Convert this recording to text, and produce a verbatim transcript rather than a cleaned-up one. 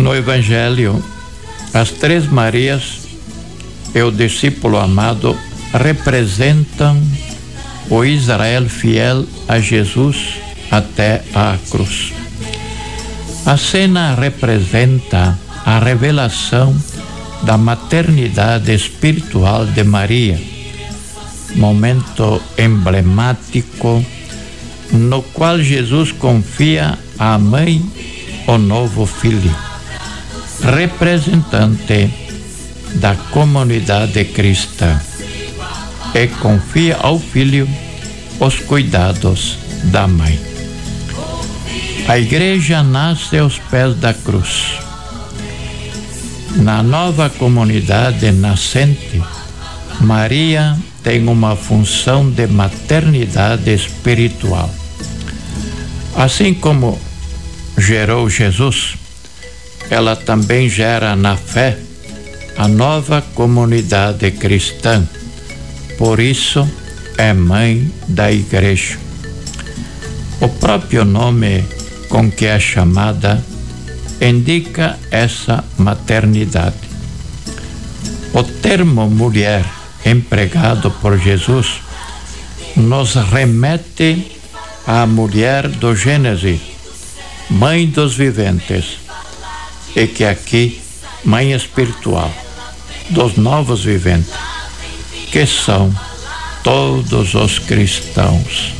No Evangelho, as três Marias e o discípulo amado representam o Israel fiel a Jesus até a cruz. A cena representa a revelação da maternidade espiritual de Maria, momento emblemático no qual Jesus confia à mãe o novo filho, representante da comunidade cristã, e confia ao filho os cuidados da mãe. A igreja nasce aos pés da cruz. Na nova comunidade nascente, Maria tem uma função de maternidade espiritual. Assim como gerou Jesus, ela também gera na fé a nova comunidade cristã. Por isso, é mãe da igreja. O próprio nome com que é chamada indica essa maternidade. O termo mulher empregado por Jesus nos remete à mulher do Gênesis, mãe dos viventes, e que aqui, mãe espiritual dos novos viventes, que são todos os cristãos.